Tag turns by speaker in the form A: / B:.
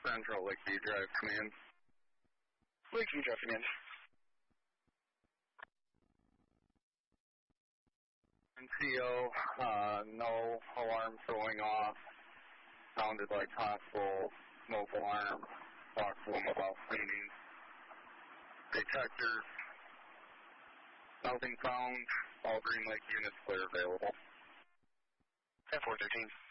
A: Central Lakeview Drive Command.
B: Lakeview Drive Command.
A: NCO, no alarms going off. Sounded like possible smoke alarm. Talked to them about cleaning. Detectors. Nothing found. All Green Lake units clear available.
B: 10-4-13.